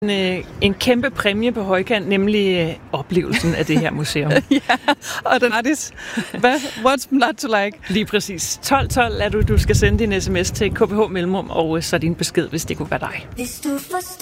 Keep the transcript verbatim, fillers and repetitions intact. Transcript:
En, øh, en kæmpe præmie på højkant, nemlig øh, oplevelsen af det her museum. Ja, og den gratis. Hvad? What's not to like? Lige præcis. tolv tolv er du, du skal sende din sms til K B H Mellemrum, og øh, så din besked, hvis det kunne være dig.